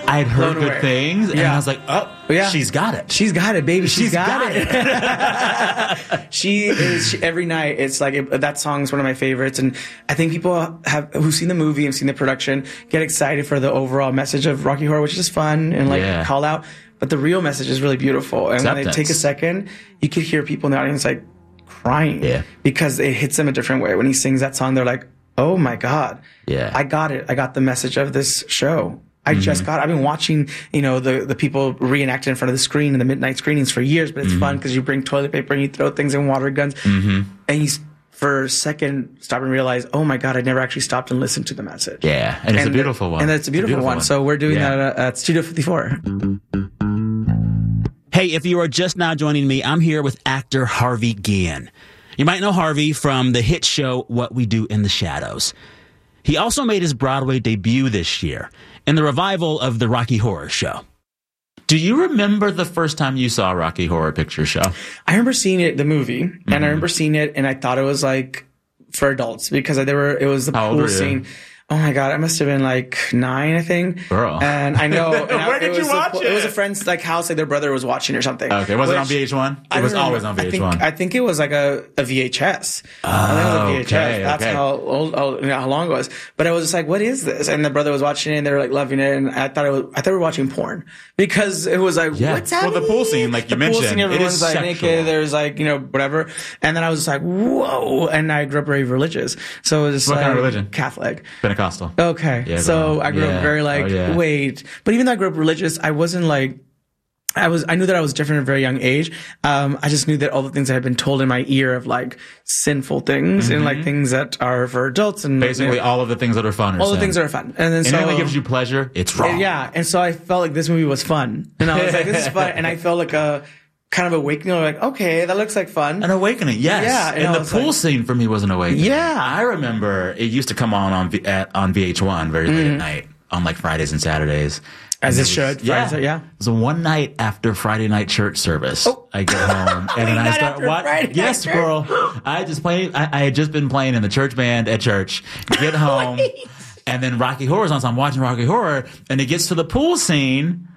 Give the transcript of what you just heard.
I had heard good things, and I was like, she's got it. She's got it, baby. She's got it. She every night, it's like, that song's one of my favorites, and I think people who've seen the movie and seen the production get excited for the overall message of Rocky Horror, which is fun and call out, but the real message is really beautiful. And when they take a second, you could hear people in the audience like crying because it hits them a different way. When he sings that song, they're like, oh my God, I got it. I got the message of this show. I just got it. I've been watching, the people reenact in front of the screen in the midnight screenings for years, but it's fun because you bring toilet paper and you throw things in water guns. And you, for a second, stop and realize, oh my God, I never actually stopped and listened to the message. Yeah, and it's a beautiful one. And it's a beautiful one. So we're doing that at Studio 54. Hey, if you are just now joining me, I'm here with actor Harvey Guillen. You might know Harvey from the hit show What We Do in the Shadows. He also made his Broadway debut this year in the revival of the Rocky Horror Show. Do you remember the first time you saw Rocky Horror Picture Show? I remember seeing it, the movie, and I remember seeing it, and I thought it was like for adults because it was the pool scene. Oh my God, I must have been like 9, I think. Girl. And I know. Where did you watch it? It was a friend's house, like their brother was watching or something. Okay, was it on VH1? It was always on VH1. I think it was like a VHS. I think it was a VHS. That's how long it was. But I was just like, what is this? And the brother was watching it and they were like loving it. And I thought we were watching porn because it was like, what's happening? Well, the pool scene, like you mentioned, pool scene, everyone's like naked. There's like, whatever. And then I was just like, whoa. And I grew up very religious. So it was just what kind of religion? Catholic. Pentecostal. Okay. Yeah, so I grew up very wait. But even though I grew up religious, I wasn't like, I knew that I was different at a very young age. I just knew that all the things that had been told in my ear of like sinful things and like things that are for adults and basically all of the things that are fun. All the things that are fun. And then it only gives you pleasure. It's wrong. Yeah. And so I felt like this movie was fun. And I was like, this is fun. And I felt like a kind of awakening. Like, okay, that looks like fun. An awakening, yes. Yeah. And the pool scene for me was an awakening. Yeah. I remember it used to come on VH1 very late at night on like Fridays and Saturdays. As it should. Yeah. It was one night after Friday night church service. I get home and then I start watching. Yes, girl. I had just been playing in the church band at church. Get home. And then Rocky Horror's on, so I'm watching Rocky Horror and it gets to the pool scene.